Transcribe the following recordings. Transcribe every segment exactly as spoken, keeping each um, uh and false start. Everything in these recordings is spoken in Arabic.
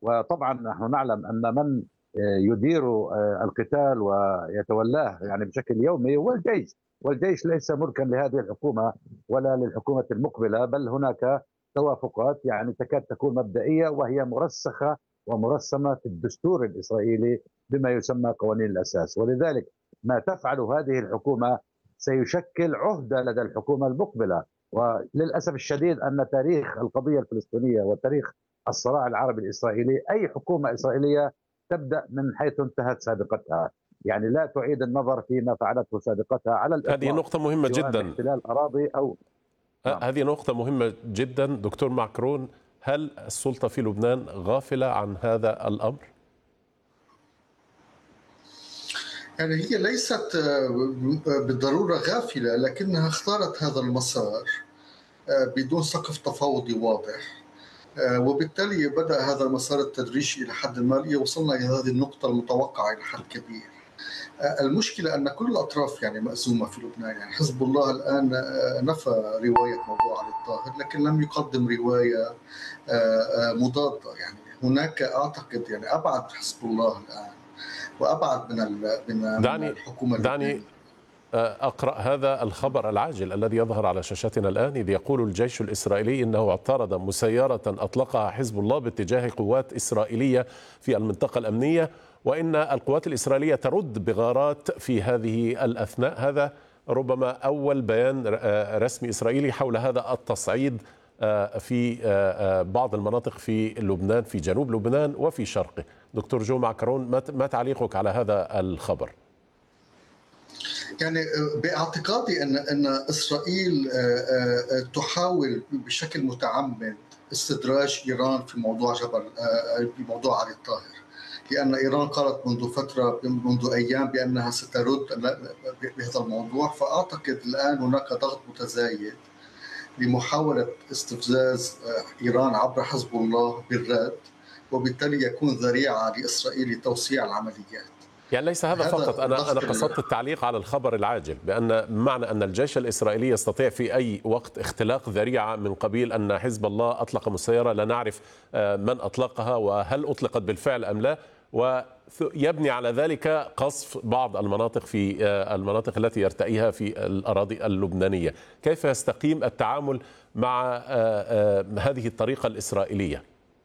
وطبعا نحن نعلم أن من يدير القتال ويتولاه يعني بشكل يومي هو الجيش، والجيش ليس ملكا لهذه الحكومة ولا للحكومة المقبلة، بل هناك توافقات يعني تكاد تكون مبدئية وهي مرسخة ومرسمة في الدستور الإسرائيلي بما يسمى قوانين الأساس. ولذلك ما تفعله هذه الحكومة سيشكل عهدة لدى الحكومة المقبلة. وللأسف الشديد أن تاريخ القضية الفلسطينية وتاريخ الصراع العربي الإسرائيلي، أي حكومة إسرائيلية تبدأ من حيث انتهت سابقتها، يعني لا تعيد النظر فيما فعلته سابقتها على هذه الإطلاق، نقطة مهمة سواء جدا. باحتلال أراضي أو نعم. هذه نقطة مهمة جدا دكتور معكرون، هل السلطة في لبنان غافلة عن هذا الأمر؟ يعني هي ليست بالضرورة غافلة، لكنها اختارت هذا المسار بدون سقف تفاوضي واضح، وبالتالي بدأ هذا المسار التدريجي إلى حد ما وصلنا إلى هذه النقطة المتوقعة إلى حد كبير. المشكلة أن كل الأطراف يعني مأزومة في لبنان. يعني حزب الله الآن نفى رواية موضوع علي الطاهر، لكن لم يقدم رواية مضادة. يعني هناك أعتقد يعني أبعد حزب الله الآن وأبعد من من دعني الحكومة دعني اللبنانية. أقرأ هذا الخبر العاجل الذي يظهر على شاشتنا الآن، إذ يقول الجيش الإسرائيلي إنه اعترض مسيرة أطلقها حزب الله باتجاه قوات إسرائيلية في المنطقة الأمنية، وإن القوات الإسرائيلية ترد بغارات في هذه الأثناء. هذا ربما أول بيان رسمي إسرائيلي حول هذا التصعيد في بعض المناطق في لبنان، في جنوب لبنان وفي شرقه. دكتور جو معكرون، ما تعليقك على هذا الخبر؟ يعني باعتقادي ان ان اسرائيل تحاول بشكل متعمد استدراج ايران في موضوع جبل في موضوع علي الطاهر، لان ايران قالت منذ فتره منذ ايام بانها سترد بهذا الموضوع. فاعتقد الان هناك ضغط متزايد لمحاوله استفزاز ايران عبر حزب الله بالرد، وبالتالي يكون ذريعه لاسرائيل لتوسيع العمليات. يعني ليس هذا فقط، أنا أنا قصدت التعليق على الخبر العاجل، بأن معنى أن الجيش الإسرائيلي يستطيع في أي وقت اختلاق ذريعة من قبيل أن حزب الله أطلق مسيرة لا نعرف من أطلقها وهل أطلقت بالفعل أم لا، ويبني على ذلك قصف بعض المناطق في المناطق التي يرتئيها في الأراضي اللبنانية. كيف يستقيم التعامل مع هذه الطريقة الإسرائيلية؟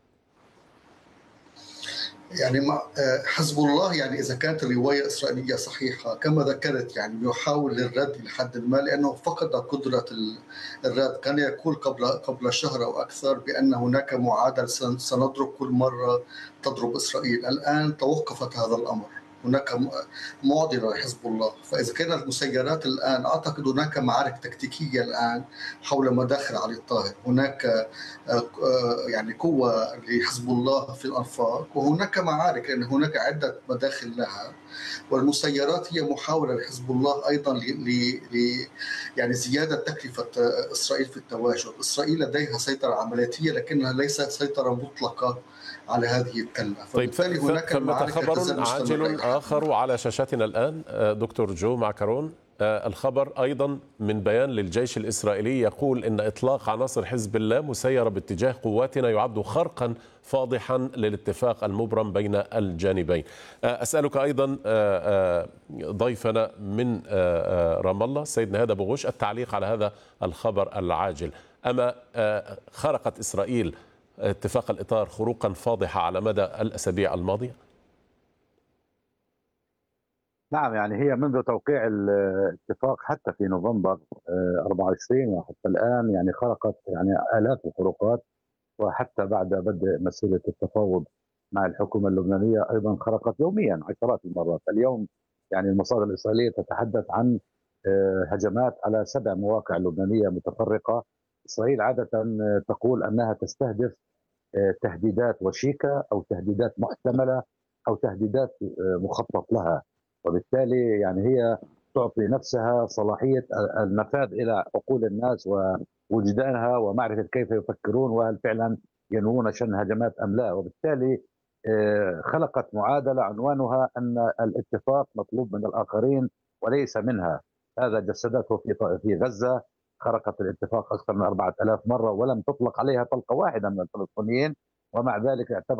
يعني مع حزب الله، يعني إذا كانت الرواية الإسرائيلية صحيحة كما ذكرت، يعني يحاول الرد لحد ما، لأنه فقد قدرة الرد. كان يقول قبل قبل شهر أو أكثر بأن هناك معادلة سنضرب كل مرة تضرب إسرائيل. الآن توقفت هذا الأمر، هناك معضلة لحزب الله. فإذا كانت المسيرات الآن، أعتقد هناك معارك تكتيكية الآن حول مداخل علي الطاهر. هناك يعني قوة لحزب الله في الأنفاق، وهناك معارك لأن هناك عدة مداخل لها، والمسيرات هي محاولة لحزب الله أيضا ل يعني زيادة تكلفة إسرائيل في التواجد. إسرائيل لديها سيطرة عملياتية لكنها ليست سيطرة مطلقة على هذه الكلة. طيب، ثمة خبر عاجل آخر على شاشاتنا الآن دكتور جو معكرون. الخبر أيضا من بيان للجيش الإسرائيلي يقول إن إطلاق عناصر حزب الله مسيرة باتجاه قواتنا يعد خرقا فاضحا للاتفاق المبرم بين الجانبين. أسألك أيضا ضيفنا من رام الله السيد نهاد أبو غوش التعليق على هذا الخبر العاجل. أما خرقت إسرائيل اتفاق الإطار خروقا فاضحة على مدى الأسابيع الماضية؟ نعم، يعني هي منذ توقيع الاتفاق حتى في نوفمبر أربعة وعشرين وحتى الآن يعني خرقت يعني آلاف الخروقات، وحتى بعد بدء مسيرة التفاوض مع الحكومة اللبنانية أيضا خرقت يوميا عشرات المرات. اليوم يعني المصادر الإسرائيلية تتحدث عن هجمات على سبع مواقع لبنانية متفرقة. إسرائيل عادة تقول أنها تستهدف تهديدات وشيكة أو تهديدات محتملة أو تهديدات مخطط لها، وبالتالي يعني هي تعطي نفسها صلاحية النفاذ إلى عقول الناس ووجدانها ومعرفة كيف يفكرون وهل فعلا ينوون شن هجمات أم لا. وبالتالي خلقت معادلة عنوانها أن الاتفاق مطلوب من الآخرين وليس منها. هذا جسدته في في غزة، خرقت الاتفاق أكثر من أربعة آلاف مرة ولم تطلق عليها طلقة واحدة من الفلسطينيين، ومع ذلك اعتبر